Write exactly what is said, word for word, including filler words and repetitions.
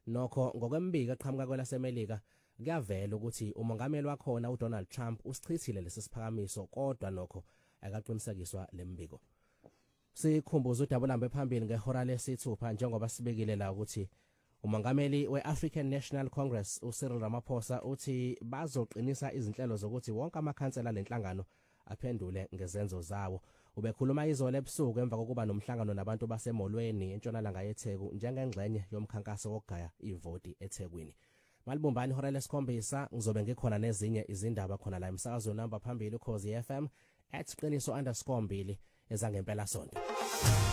Nokho ngokwembiko eqhamuka kwelasemelika kuyavela ukuthi umongameli wakhona uDonald Trump usichithile lesi siphakamiso kodwa nokho akaqinisekiswa lembiko. Sikhumbuza udabulambe phambili ngehora lesithupha njengoba sibekile la ukuthi umongameli weAfrican National Congress uCyril Ramaphosa uthi bazoqinisa izinhlelo zokuthi wonke amakhansela lenhlangano aphendule ngezenzo zawo. Ubekhuluma izolo ebusuku emva kokuba nomhlangano nabantu basemolweni entshonalanga yeTheku njengengxenye yomkhankaso wokugaya ivoti eThekwini. Malibumbani ihora lesikhombisa ngizobe ngikhona nezinye izindaba khona la emsakazo namba phambili uKhosi F M at qiniso underscore mbili ezangempela sonto.